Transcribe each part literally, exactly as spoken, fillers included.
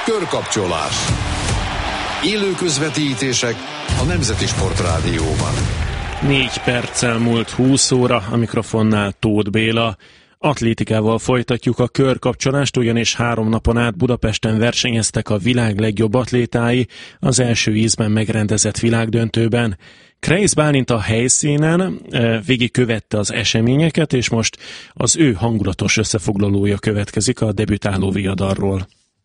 Körkapcsolás. Élő közvetítések a Nemzeti Sportrádióban. Négy perccel múlt húsz óra, a mikrofonnál Tóth Béla. Atlétikával folytatjuk a körkapcsolást, ugyanis három napon át Budapesten versenyeztek a világ legjobb atlétái az első ízben megrendezett világdöntőben. Kreisz Bálint a helyszínen végigkövette az eseményeket, és most az ő hangulatos összefoglalója következik a debütáló viadalról.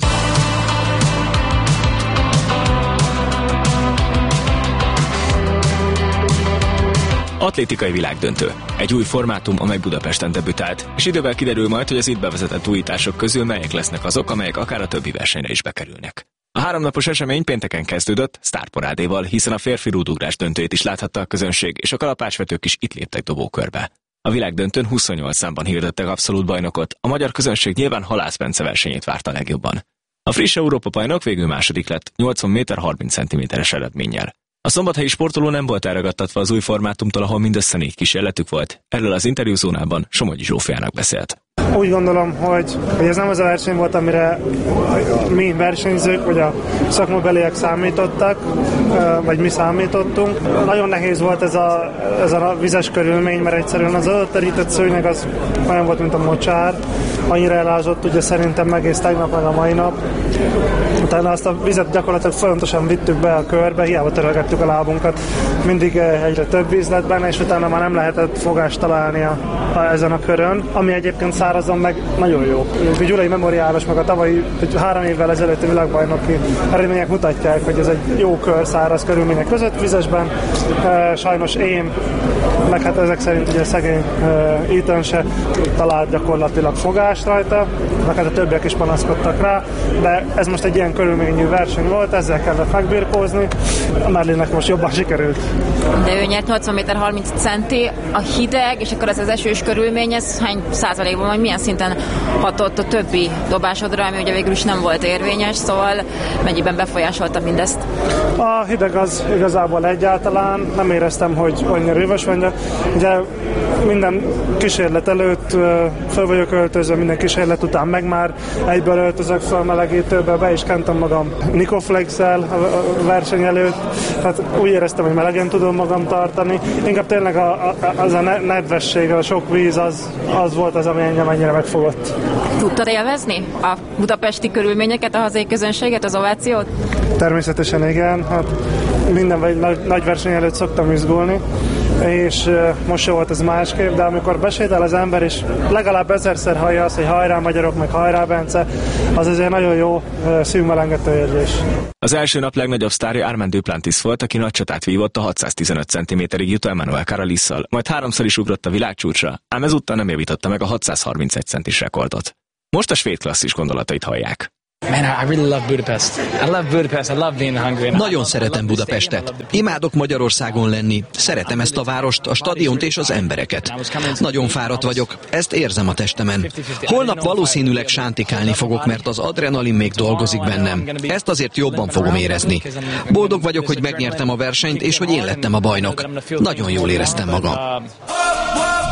Atlétikai világdöntő. Egy új formátum, amely Budapesten debütált, és idővel kiderül majd, hogy az itt bevezetett újítások közül melyek lesznek azok, amelyek akár a többi versenyre is bekerülnek. A háromnapos esemény pénteken kezdődött sztárparádéval, hiszen a férfi rúdugrás döntőjét is láthatta a közönség, és a kalapácsvetők is itt léptek dobókörbe. A világdöntőn huszonnyolc számban hirdettek abszolút bajnokot, a magyar közönség nyilván Halász Bence versenyét várta legjobban. A friss Európa bajnok végül második lett, nyolcvan méter harminc centiméteres eredménnyel. A szombathelyi sportoló nem volt elragadtatva az új formátumtól, ahol mindössze négy kísérletük volt. Erről az interjúzónában Somogyi Zsófiának beszélt. Úgy gondolom, hogy, hogy ez nem az a verseny volt, amire mi versenyzők vagy a szakmabeliek számítottak, vagy mi számítottunk. Nagyon nehéz volt ez a, ez a vizes körülmény, mert egyszerűen az adott terített szőnyeg az olyan volt, mint a mocsár. Annyira elázott, ugye szerintem egész tegnap meg a mai nap. Utána azt a vizet gyakorlatilag folyamatosan vittük be a körbe, hiába törölgettük a lábunkat. Mindig egyre több víz lett benne, és utána már nem lehetett fogást találni a, a, ezen a körön, ami egyébként szárazon meg nagyon jó. A Gyulai Memoriálos, meg a tavalyi három évvel ezelőtti világbajnoki eredmények mutatják, hogy ez egy jó kör száraz körülmények között vizesben. E, sajnos én, meg hát ezek szerint ugye szegény e, Ethan se talált gyakorlatilag fogást rajta, meg hát a többiek is panaszkodtak rá, de ez most egy ilyen körülményű verseny volt, ezzel kellett megbirkózni. A Merlinnek most jobban sikerült. De ő nyert nyolcvan méter harminc centi, a hideg, és akkor ez az esős körülmény, ez hány százalékban, vagy milyen szinten hatott a többi dobásodra, ami ugye végül is nem volt érvényes, szóval mennyiben befolyásolta mindezt? A hideg az igazából egyáltalán, nem éreztem, hogy annyira röves vagy, ugye minden kísérlet előtt fel vagyok öltözve, minden kísérlet után meg már egyből öltözök fel melegítőbe, be is kentem magam Nikoflex-el a verseny előtt, tehát úgy éreztem, hogy melegen tudom magam tartani. Inkább tényleg a, a, az a nedvesség, a sok víz, az, az volt az, ami engem ennyire megfogott. Tudtad élvezni a budapesti körülményeket, a hazai közönséget, az ovációt? Természetesen igen, hát minden nagy, nagy verseny előtt szoktam izgulni, és most se volt ez másképp, de amikor besétál az ember, és legalább ezerszer hallja azt, hogy hajrá magyarok, meg hajrá Bence, az azért nagyon jó szívmelengető érzés. Az első nap legnagyobb sztárja Armand Duplantis volt, aki nagy csatát vívott a hatszáztizenöt centiméterig jutó Emmanuel Caralisszal, majd háromszor is ugrott a világcsúcsra, ám ezúttal nem javította meg a hatszázharmincegy centis rekordot. Most a svéd klasszis gondolatait hallják. Man, I really love Budapest. I love Budapest. I love being in Hungary. Nagyon szeretem Budapestet. Imádok Magyarországon lenni. Szeretem ezt a várost, a stadiont és az embereket. Nagyon fáradt vagyok, ezt érzem a testemen. Holnap valószínűleg sántikálni fogok, mert az adrenalin még dolgozik bennem. Ezt azért jobban fogom érezni. Boldog vagyok, hogy megnyertem a versenyt, és hogy én lettem a bajnok. Nagyon jól éreztem magam.